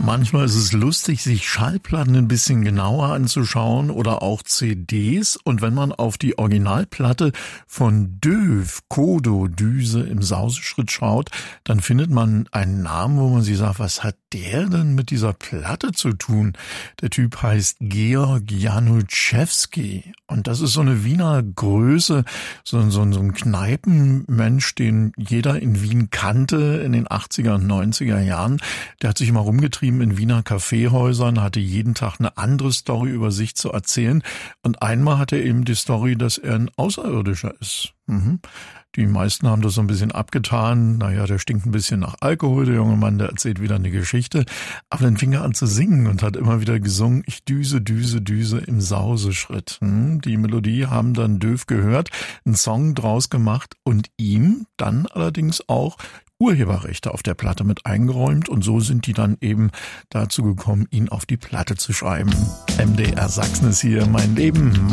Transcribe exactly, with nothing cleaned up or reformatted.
Manchmal ist es lustig, sich Schallplatten ein bisschen genauer anzuschauen oder auch C Ds. Und wenn man auf die Originalplatte von Döv, Kodo, Düse im Sauseschritt schaut, dann findet man einen Namen, wo man sich sagt, was hat der denn mit dieser Platte zu tun? Der Typ heißt Georg Januszewski. Und das ist so eine Wiener Größe, so, so, so ein Kneipenmensch, den jeder in Wien kannte in den achtziger und neunziger Jahren. Der hat sich immer rumgetrieben in Wiener Kaffeehäusern, hatte jeden Tag eine andere Story über sich zu erzählen. Und einmal hat er eben die Story, dass er ein Außerirdischer ist. Mhm. Die meisten haben das so ein bisschen abgetan. Naja, der stinkt ein bisschen nach Alkohol, der junge Mann, der erzählt wieder eine Geschichte. Aber dann fing er an zu singen und hat immer wieder gesungen, ich düse, düse, düse im Sauseschritt. Hm, die Melodie haben dann Döv gehört, einen Song draus gemacht und ihm dann allerdings auch Urheberrechte auf der Platte mit eingeräumt. Und so sind die dann eben dazu gekommen, ihn auf die Platte zu schreiben. M D R Sachsen ist hier, mein Leben.